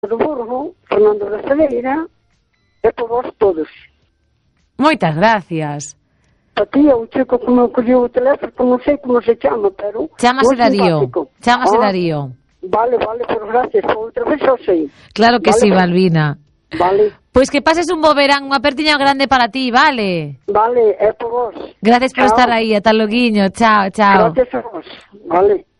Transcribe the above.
do Burgo, Fernando da Celeira, e por vos todos. Moitas gracias. A ti, o chico que me colleu o teléfono, non sei como se chama, pero... Chámase moi Darío. simpático. Chámase Darío. Vale, pues gracias. Outra vez eu sei. Claro que vale, sí, Balbina. Vale. Pois que pases un bo verán, unha apertiña grande para ti, vale? Vale, é por vos. Gracias por estar aí, ata loguiño. Chao, chao. Gracias a vos. Vale.